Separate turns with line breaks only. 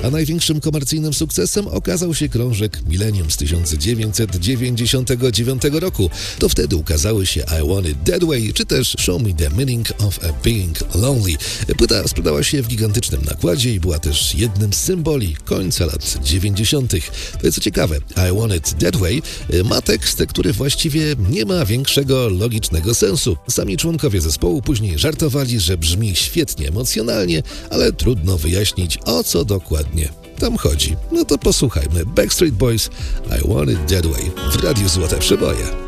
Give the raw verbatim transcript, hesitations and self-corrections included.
a największym komercyjnym sukcesem okazał się krążek Millennium z tysiąc dziewięćset dziewięćdziesiątego dziewiątego roku. To wtedy ukazały się I Want It That Way, czy też Show Me The Meaning of a Being Lonely. Płyta sprzedała się w gigantycznym nakładzie i była też jednym z symboli końca lat dziewięćdziesiątych. Co ciekawe, I Want It That Way ma tekst, który właściwie nie ma większego logicznego sensu. Sami członkowie zespołu później żartowali, że brzmi świetnie emocjonalnie, ale trudno wyjaśnić, o co dokładnie tam chodzi. No to posłuchajmy. Backstreet Boys, I Want It That Way w Radiu Złote Przeboje.